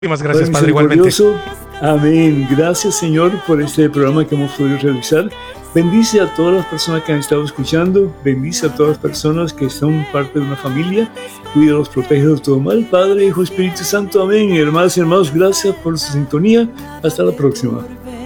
Muchísimas gracias, Padre, igualmente. Amén. Gracias, Señor, por este programa que hemos podido realizar. Bendice a todas las personas que han estado escuchando. Bendice a todas las personas que son parte de una familia. Cuídalos, protégelos de todo mal. Padre, Hijo, Espíritu Santo. Amén. Hermanas y hermanos, gracias por su sintonía. Hasta la próxima.